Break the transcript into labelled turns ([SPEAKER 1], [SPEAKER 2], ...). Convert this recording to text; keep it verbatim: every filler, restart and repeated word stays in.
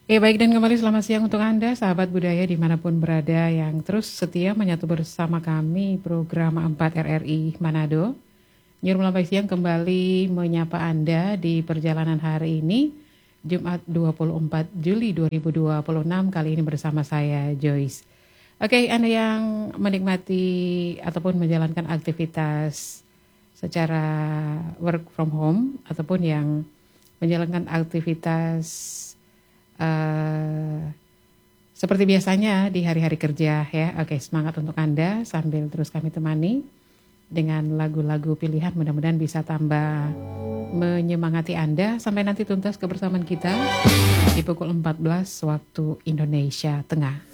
[SPEAKER 1] Eh baik dan kembali selamat siang untuk Anda sahabat budaya dimanapun berada yang terus setia menyatu bersama kami program empat R R I Manado. Nyuruh Melambai Siang kembali menyapa Anda di perjalanan hari ini Jumat dua puluh empat Juli dua ribu dua puluh enam, kali ini bersama saya Joyce. Oke, Anda yang menikmati ataupun menjalankan aktivitas secara work from home ataupun yang menjalankan aktivitas uh, seperti biasanya di hari-hari kerja ya. Oke, semangat untuk Anda sambil terus kami temani dengan lagu-lagu pilihan, mudah-mudahan bisa tambah menyemangati Anda sampai nanti tuntas kebersamaan kita di pukul empat belas waktu Indonesia Tengah.